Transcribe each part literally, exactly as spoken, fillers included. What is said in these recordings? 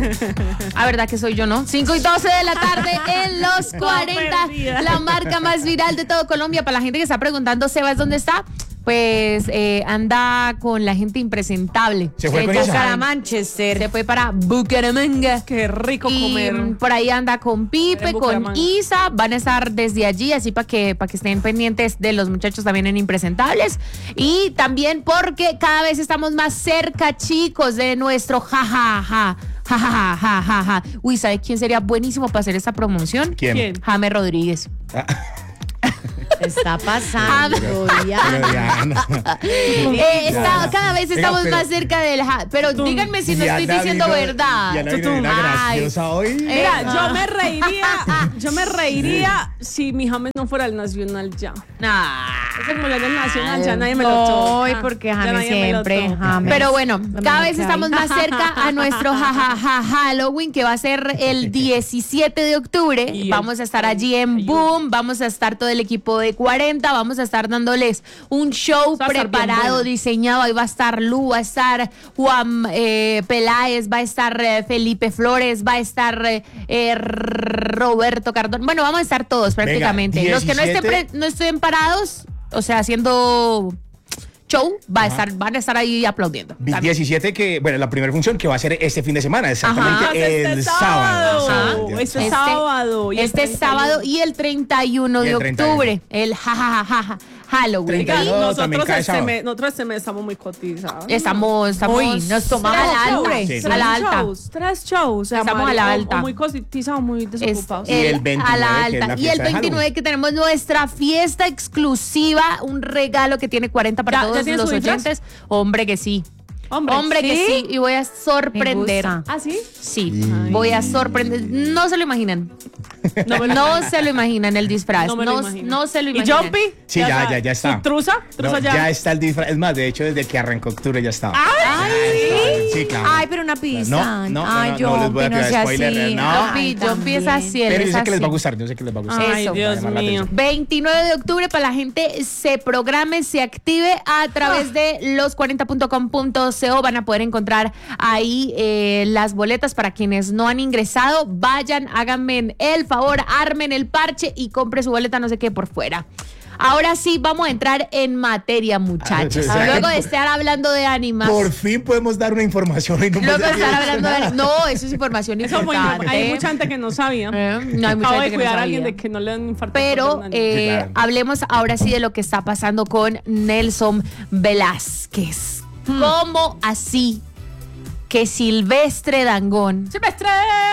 La verdad que soy yo, ¿no? cinco y doce de la tarde en los cuarenta. La marca más viral de todo Colombia. Para la gente que está preguntando, Sebas, ¿dónde está? Pues eh, anda con la gente impresentable. Se fue se con fue esa. para Manchester. Se fue para Bucaramanga. Qué rico y comer. por ahí anda con Pipe, En con Bucaramanga. Isa. Van a estar desde allí, así para que, para que estén pendientes de los muchachos también en Impresentables. Y también porque cada vez estamos más cerca, chicos, de nuestro jajaja. Ja, ja, ja, ja, ja, ja. Uy, ¿sabe quién sería buenísimo para hacer esta promoción? ¿Quién? ¿Quién? James Rodríguez. ¿Qué está pasando, Diana? Eh, está- cada vez Venga, estamos pero- más cerca del ja- pero díganme si no estoy Diana diciendo vino- verdad. Diana vino de una Ay. graciosa hoy. Mira, Eh, yo me reiría, yo me reiría si mi James no fuera el nacional ya. Nah. Ese mundial del nacional ya nadie me lo toma. Ay, porque Ya James nadie me lo siempre, toma. James. Pero bueno, No cada me vez cae. estamos más cerca a nuestro jajaja Halloween, que va a ser el diecisiete de octubre. Y el- Vamos a estar allí en Boom, vamos a estar todo el equipo de cuarenta, vamos a estar dándoles un show Va a estar bien preparado, bueno. diseñado. Ahí va a estar Lu, va a estar Juan eh, Peláez, va a estar eh, Felipe Flores, va a estar eh, eh, Roberto Cardón. Bueno, vamos a estar todos prácticamente. Los que no estén, diecisiete. pre- no estén parados, o sea, haciendo show, va a estar, van a estar ahí aplaudiendo. Vi- también. diecisiete que, bueno, la primera función que va a ser este fin de semana, exactamente Ajá. el Este sábado. sábado. Ya Este está. sábado. y el Este treinta y uno. sábado y el treinta y uno Y de el treinta y uno. octubre, el jajajaja Halloween. treinta y uno. Y también Nosotros cae este, sábado. mes, nosotros este mes estamos muy cotizados. Estamos, estamos Uy, nos tomamos a la alta, octubre. Sí, sí. a la alta. Shows, tres shows. Estamos a la Mari, o- alta. o muy cotizados, muy Es desocupados. Y el el- veintinueve, a la que es alta. la Y el fiesta de veintinueve Halloween. que tenemos nuestra fiesta exclusiva, un regalo que tiene cuarenta para ¿Ya- ya todos tienes los su disfraz? oyentes. Hombre que sí. Hombre, Hombre que ¿sí? sí. Y voy a sorprender. Me gusta. ¿Ah, sí? Sí, voy a sorprender. No se lo imaginan. No me lo No imagino. se lo imaginan el disfraz. No No, me lo no, imagino. se lo ¿Y imaginan. Jumpy? Sí, ya, ya, ya está. ¿Su truza? ¿Truza No, ya? ya está el disfraz. Es más, de hecho, desde que arrancó octubre ya estaba. Ay, Sí, sí, claro. Ay, pero una pista. No, no, Ay, no, no, no les voy a Jumpy, no tirar sea spoiler, así. no. Jumpy, Ay, Jumpy es también. así. él Pero yo es sé que les va a así. gustar, yo sé que les va a gustar. Ay, Eso. Dios Llamar la mío. atención. veintinueve de octubre para la gente se programe, se active a través de los cuarenta punto com punto co. Van a poder encontrar ahí eh, las boletas para quienes no han ingresado. Vayan, háganme el favor, armen el parche y compre su boleta, no sé qué, por fuera. Ahora sí, vamos a entrar en materia, muchachos. Ah, Luego de estar hablando de ánimas. Por fin podemos dar una información y no Luego de hemos estar dicho hablando de nada. No, eso es información Eso es muy importante. importante. Hay mucha gente que no sabía. Eh, no, hay mucha Acabo gente de que no cuidar a alguien sabía. de que no le den un infarto. Pero por Fernando. eh, Sí, claro. hablemos ahora sí de lo que está pasando con Nelson Velázquez. ¿Cómo así que Silvestre Dangond, Silvestre.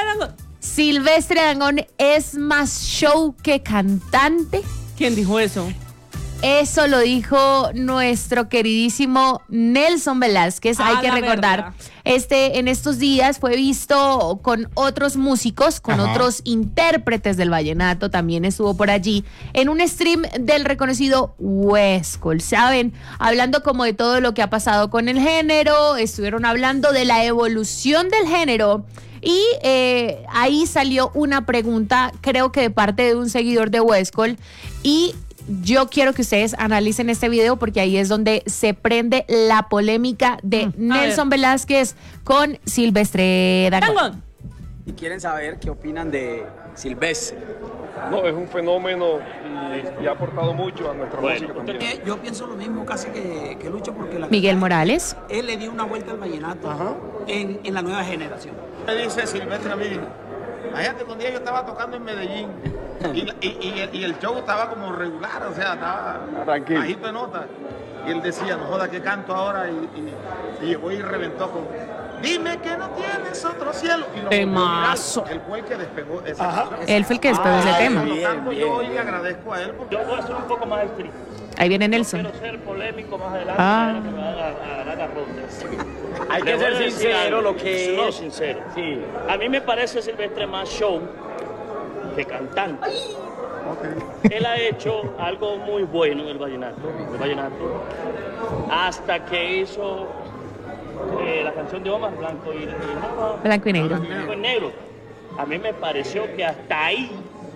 Silvestre Dangond es más show que cantante? ¿Quién dijo eso? Eso lo dijo nuestro queridísimo Nelson Velázquez. Ah, Hay que la recordar, verdad. este en estos días fue visto con otros músicos, con Ajá. otros intérpretes del vallenato. También estuvo por allí en un stream del reconocido Huescol, ¿saben? Hablando como de todo lo que ha pasado con el género. Estuvieron hablando de la evolución del género. Y eh, ahí salió una pregunta, creo que de parte de un seguidor de Huescol. Y yo quiero que ustedes analicen este video porque ahí es donde se prende la polémica de Mm, a Nelson Velázquez con Silvestre Dangond. Dangond. Y quieren saber qué opinan de Silvestre. No, es un fenómeno y, y ha aportado mucho a nuestra música también. Eh, Yo pienso lo mismo casi que, que Lucho porque la Miguel verdad, Morales. él le dio una vuelta al vallenato Ajá. en, en la nueva generación. Me dice Silvestre a mí, imagínate que un día yo estaba tocando en Medellín y, y, y el, y el show estaba como regular, o sea, estaba Tranquilo. bajito de nota. Y él decía, no joda, ¿qué canto ahora? Y, y, y llegó y reventó con, dime que no tienes otro cielo. Y lo volvió Temazo. viral. Él fue el que despegó esa canción. Él fue el que despegó ese Por tema. lo tanto, yo hoy le agradezco a él porque Yo voy a ser un poco más estricto. Ahí viene Nelson. Quiero ser polémico más adelante. Ah. pero que me van a, a dar garrotes. Hay Le que voy ser a decir sincero algo. lo que No, es. sincero. Sí. A mí me parece Silvestre más show que cantante. Él ha hecho algo muy bueno en el vallenato, el vallenato hasta que hizo eh, la canción de Omar, Blanco y, y- no, Blanco y negro. Blanco y negro. A mí me pareció que hasta ahí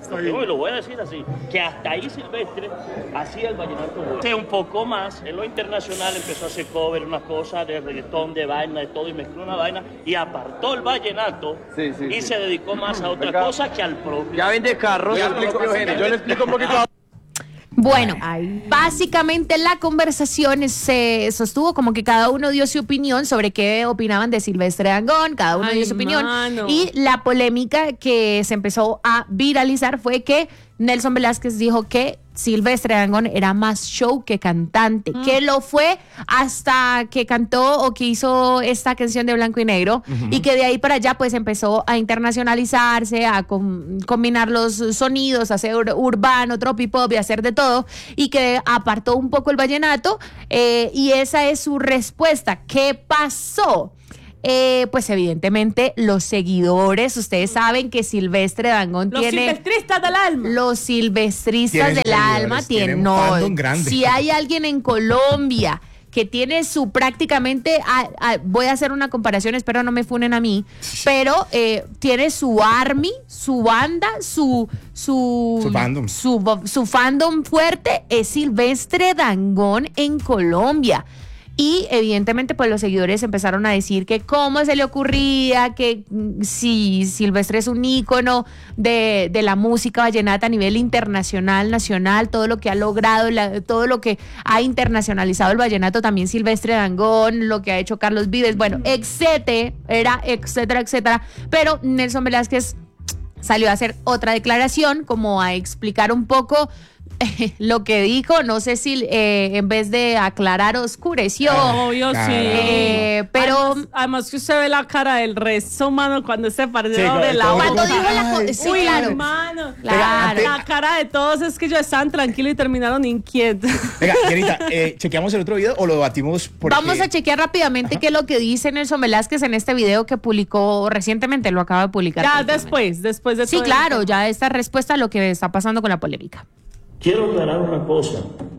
Yo lo voy a decir así, que hasta ahí Silvestre hacía el vallenato bueno. Hace un poco más, en lo internacional empezó a hacer cover, una cosa de reggaetón, de vaina, de todo, y mezcló una vaina, y apartó el vallenato, sí, sí, y sí. se dedicó más a otra Venga. cosa que al propio. Ya vende carros. Yo, yo, yo, yo le explico un poquito a... Bueno, básicamente la conversación se sostuvo como que cada uno dio su opinión sobre qué opinaban de Silvestre Dangond, cada uno Ay, dio su opinión. mano. Y la polémica que se empezó a viralizar fue que Nelson Velázquez dijo que Silvestre Dangond era más show que cantante, mm. que lo fue hasta que cantó o que hizo esta canción de Blanco y Negro, uh-huh. y que de ahí para allá pues empezó a internacionalizarse, a com- combinar los sonidos, a hacer ur- urbano, tropipop y hacer de todo, y que apartó un poco el vallenato, eh, y esa es su respuesta. ¿Qué pasó? Eh, pues evidentemente los seguidores, ustedes saben que Silvestre Dangond los tiene... Los silvestristas del alma. Los silvestristas del alma tienen... No, si hay alguien en Colombia que tiene su prácticamente... A, a, voy a hacer una comparación, espero no me funen a mí, pero eh, tiene su army, su banda, su... Su, su fandom. Su, su fandom fuerte es Silvestre Dangond en Colombia. Y evidentemente pues los seguidores empezaron a decir que cómo se le ocurría, que si Silvestre es un ícono de, de la música vallenata a nivel internacional, nacional, todo lo que ha logrado, la, todo lo que ha internacionalizado el vallenato, también Silvestre Dangond, lo que ha hecho Carlos Vives, bueno, etcétera, etcétera, etcétera. Pero Nelson Velázquez salió a hacer otra declaración, como a explicar un poco lo que dijo. No sé si eh, en vez de aclarar oscureció. Obvio, sí. Eh, pero además, además que usted ve la cara del resto, mano, cuando se partió Sí, de la cuando dijo la co- sí, Uy, claro. hermano. Claro. La cara de todos es que ellos estaban tranquilos y terminaron inquietos. Venga, Jenita, eh, ¿chequeamos el otro video o lo debatimos? Porque... Vamos a chequear rápidamente qué es lo que dice Nelson Velázquez en este video que publicó recientemente, lo acaba de publicar. Ya después, después de Sí, todo claro, esto. ya esta respuesta a lo que está pasando con la polémica. Quiero aclarar una cosa.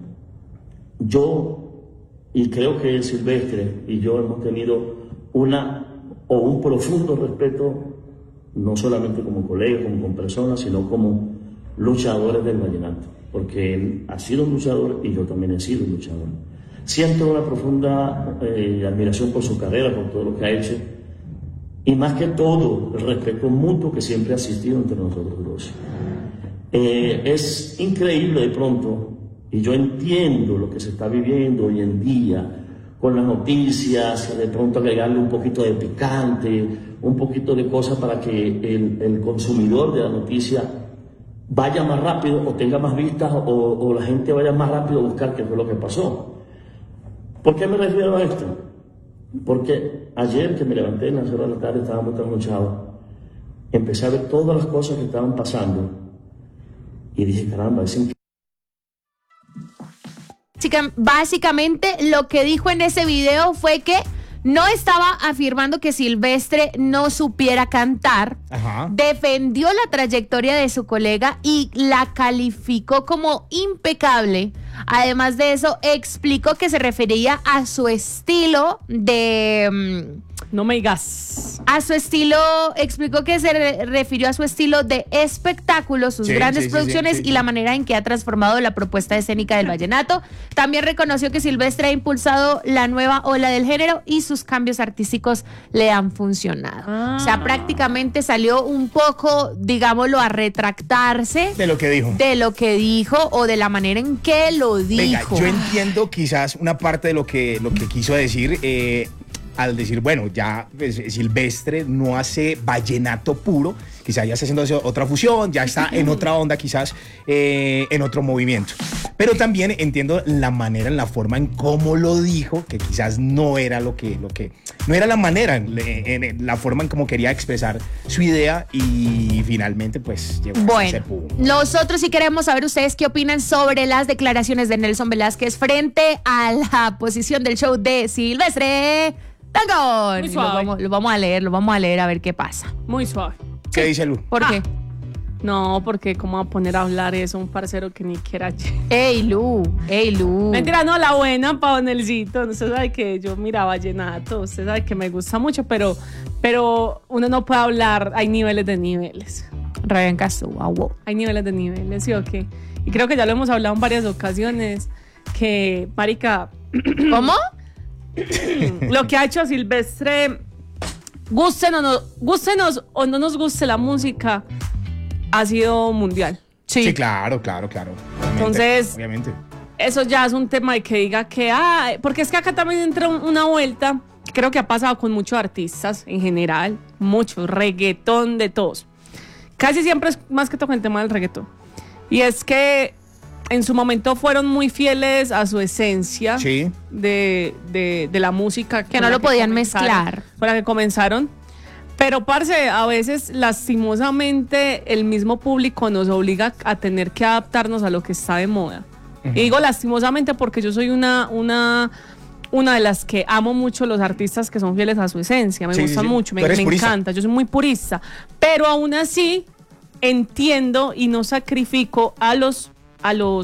Yo, y creo que Silvestre y yo hemos tenido una o un profundo respeto, no solamente como colegas, como con personas, sino como luchadores del vallenato, porque él ha sido un luchador y yo también he sido un luchador. Siento una profunda eh, admiración por su carrera, por todo lo que ha hecho, y más que todo, el respeto mutuo que siempre ha existido entre nosotros dos. Eh, es increíble de pronto, y yo entiendo lo que se está viviendo hoy en día con las noticias, de pronto agregarle un poquito de picante, un poquito de cosas para que el, el consumidor de la noticia vaya más rápido o tenga más vistas o, o la gente vaya más rápido a buscar qué fue lo que pasó. ¿Por qué me refiero a esto? Porque ayer que me levanté en las horas de la tarde, estaba muy trasnochado, empecé a ver todas las cosas que estaban pasando y dije, caramba, es increíble. Básicamente lo que dijo en ese video fue que no estaba afirmando que Silvestre no supiera cantar. Ajá. Defendió la trayectoria de su colega y la calificó como impecable. Además de eso, explicó que se refería a su estilo de... No me digas. A su estilo, explicó que se re- refirió a su estilo de espectáculo, sus Sí, grandes sí, sí, producciones sí, sí. y la manera en que ha transformado la propuesta escénica del vallenato. También reconoció que Silvestre ha impulsado la nueva ola del género y sus cambios artísticos le han funcionado. Ah. O sea, prácticamente salió un poco, digámoslo, a retractarse De lo que dijo. de lo que dijo o de la manera en que lo dijo. Venga, yo entiendo quizás una parte de lo que, lo que quiso decir, eh, al decir, bueno, ya pues, Silvestre no hace vallenato puro, quizás ya está haciendo otra fusión, ya está en otra onda, quizás eh, en otro movimiento. Pero también entiendo la manera, en la forma en cómo lo dijo, que quizás no era lo que, lo que no era la manera, en, en, en la forma en cómo quería expresar su idea y finalmente pues llegó a Bueno, ese punto. nosotros sí queremos saber ustedes qué opinan sobre las declaraciones de Nelson Velázquez frente a la posición del show de Silvestre Dangond. Muy Lo suave. vamos, lo vamos a leer, lo vamos a leer a ver qué pasa. Muy suave. ¿Qué dice Lu? ¿Por Ah. qué? No, porque cómo va a poner a hablar eso un parcero que ni quiera. Ey, Lu, ey, Lu. Mentira, no, la buena pa' Donelcito. Usted sabe que yo miraba vallenato, usted sabe que me gusta mucho, pero, pero uno no puede hablar, hay niveles de niveles. Ryan Castro, wow, wow. Hay niveles de niveles, ¿sí o qué? Y creo que ya lo hemos hablado en varias ocasiones, que, marica, ¿Cómo? lo que ha hecho Silvestre, gusten o no, gústenos o no nos guste la música, ha sido mundial. Sí, claro, claro, claro. Obviamente, Entonces, obviamente. eso ya es un tema de que diga que, ah, porque es que acá también entra un- una vuelta, creo que ha pasado con muchos artistas en general, muchos, reggaetón de todos. Casi siempre es más que todo el tema del reggaetón. Y es que en su momento fueron muy fieles a su esencia Sí. de, de, de la música. Que con no la lo podían comenzaron, mezclar. Con la que comenzaron. Pero, parce, a veces, lastimosamente, el mismo público nos obliga a tener que adaptarnos a lo que está de moda. Y digo lastimosamente porque yo soy una, una, una de las que amo mucho los artistas que son fieles a su esencia. Me Sí, gustan sí, sí. mucho, me, Tú eres me purista. encanta. Yo soy muy purista. Pero aún así, entiendo y no sacrifico a los, a los